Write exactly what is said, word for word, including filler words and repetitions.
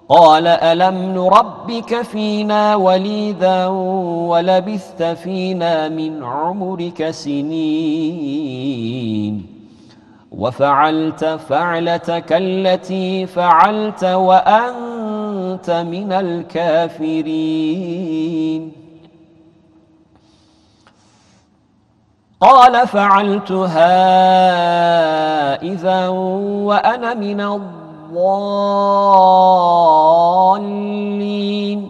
قال ألم نربك فينا وليدا ولبثت فينا من عمرك سنين وفعلت فعلتك التي فعلت وأنت من الكافرين قال فعلتها إذا وأنا من الضالين